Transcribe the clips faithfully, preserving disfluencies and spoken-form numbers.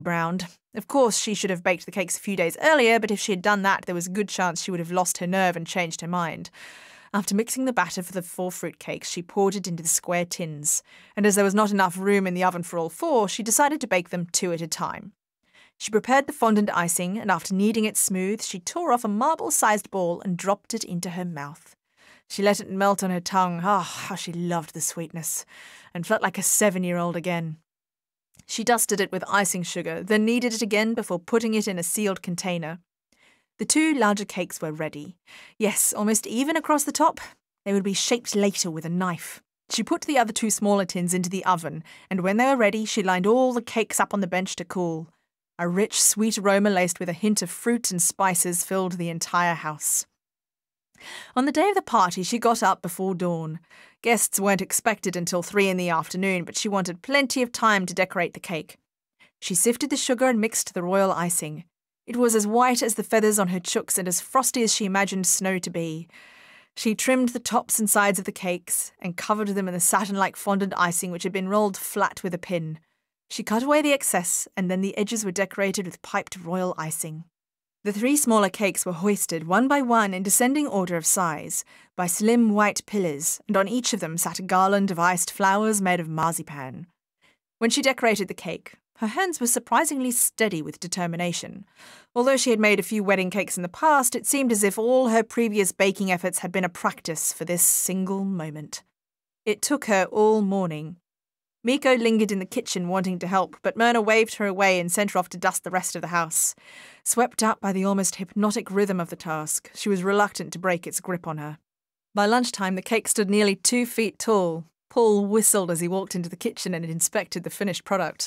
browned. Of course, she should have baked the cakes a few days earlier, but if she had done that, there was a good chance she would have lost her nerve and changed her mind. After mixing the batter for the four fruit cakes, she poured it into the square tins, and as there was not enough room in the oven for all four, she decided to bake them two at a time. She prepared the fondant icing, and after kneading it smooth, she tore off a marble-sized ball and dropped it into her mouth. She let it melt on her tongue. Ah, oh, how she loved the sweetness, and felt like a seven-year-old again. She dusted it with icing sugar, then kneaded it again before putting it in a sealed container. The two larger cakes were ready. Yes, almost even across the top. They would be shaped later with a knife. She put the other two smaller tins into the oven, and when they were ready, she lined all the cakes up on the bench to cool. A rich, sweet aroma laced with a hint of fruit and spices filled the entire house. On the day of the party, she got up before dawn. Guests weren't expected until three in the afternoon, but she wanted plenty of time to decorate the cake. She sifted the sugar and mixed the royal icing. It was as white as the feathers on her chooks and as frosty as she imagined snow to be. She trimmed the tops and sides of the cakes and covered them in the satin-like fondant icing which had been rolled flat with a pin. She cut away the excess, and then the edges were decorated with piped royal icing. The three smaller cakes were hoisted one by one in descending order of size by slim white pillars, and on each of them sat a garland of iced flowers made of marzipan. When she decorated the cake, her hands were surprisingly steady with determination. Although she had made a few wedding cakes in the past, it seemed as if all her previous baking efforts had been a practice for this single moment. It took her all morning. Miko lingered in the kitchen wanting to help, but Myrna waved her away and sent her off to dust the rest of the house. Swept up by the almost hypnotic rhythm of the task, she was reluctant to break its grip on her. By lunchtime, the cake stood nearly two feet tall. Paul whistled as he walked into the kitchen and inspected the finished product.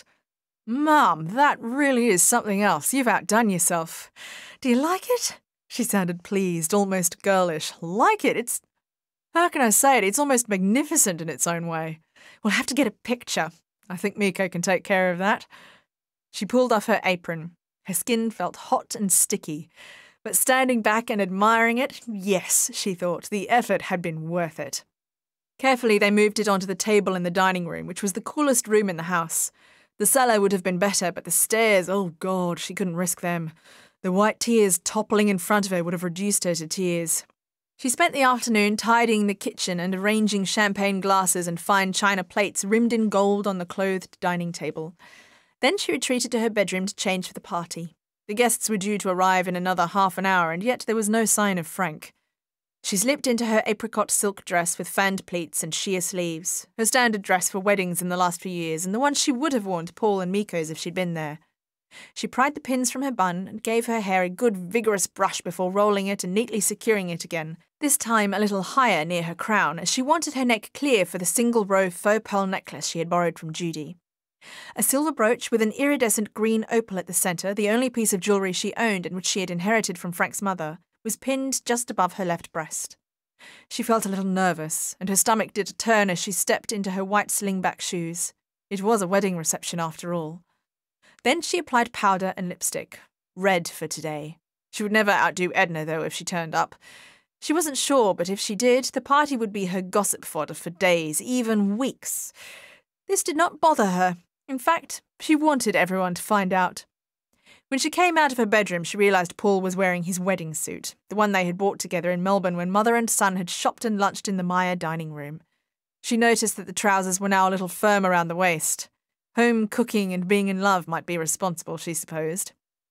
"Mum, that really is something else. You've outdone yourself. Do you like it?" She sounded pleased, almost girlish. "Like it? It's... How can I say it? It's almost magnificent in its own way. We'll have to get a picture. I think Miko can take care of that." She pulled off her apron. Her skin felt hot and sticky. But standing back and admiring it, yes, she thought, the effort had been worth it. Carefully, they moved it onto the table in the dining room, which was the coolest room in the house. The cellar would have been better, but the stairs, oh God, she couldn't risk them. The white tears toppling in front of her would have reduced her to tears. She spent the afternoon tidying the kitchen and arranging champagne glasses and fine china plates rimmed in gold on the clothed dining table. Then she retreated to her bedroom to change for the party. The guests were due to arrive in another half an hour, and yet there was no sign of Frank. She slipped into her apricot silk dress with fanned pleats and sheer sleeves, her standard dress for weddings in the last few years, and the one she would have worn to Paul and Miko's if she'd been there. She pried the pins from her bun and gave her hair a good vigorous brush before rolling it and neatly securing it again, this time a little higher near her crown, as she wanted her neck clear for the single-row faux pearl necklace she had borrowed from Judy. A silver brooch with an iridescent green opal at the centre, the only piece of jewellery she owned and which she had inherited from Frank's mother, was pinned just above her left breast. She felt a little nervous, and her stomach did a turn as she stepped into her white slingback shoes. It was a wedding reception after all. Then she applied powder and lipstick. Red for today. She would never outdo Edna, though, if she turned up. She wasn't sure, but if she did, the party would be her gossip fodder for days, even weeks. This did not bother her. In fact, she wanted everyone to find out. When she came out of her bedroom, she realised Paul was wearing his wedding suit, the one they had bought together in Melbourne when mother and son had shopped and lunched in the Maya dining room. She noticed that the trousers were now a little firm around the waist. Home cooking and being in love might be responsible, she supposed.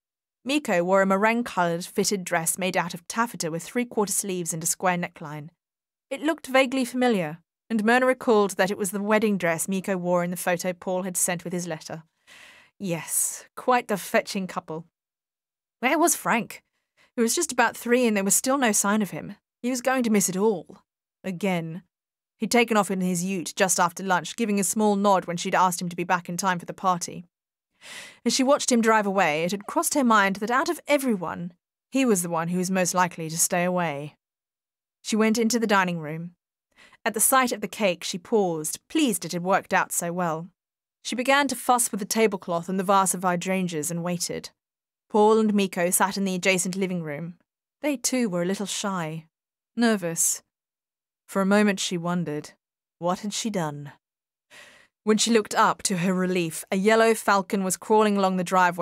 Miko wore a meringue-coloured fitted dress made out of taffeta with three-quarter sleeves and a square neckline. It looked vaguely familiar, and Myrna recalled that it was the wedding dress Miko wore in the photo Paul had sent with his letter. Yes, quite the fetching couple. Where was Frank? It was just about three and there was still no sign of him. He was going to miss it all. Again. He'd taken off in his ute just after lunch, giving a small nod when she'd asked him to be back in time for the party. As she watched him drive away, it had crossed her mind that out of everyone, he was the one who was most likely to stay away. She went into the dining room. At the sight of the cake, she paused, pleased it had worked out so well. She began to fuss with the tablecloth and the vase of hydrangeas and waited. Paul and Miko sat in the adjacent living room. They too were a little shy, nervous. For a moment she wondered, what had she done? When she looked up, to her relief, a yellow falcon was crawling along the driveway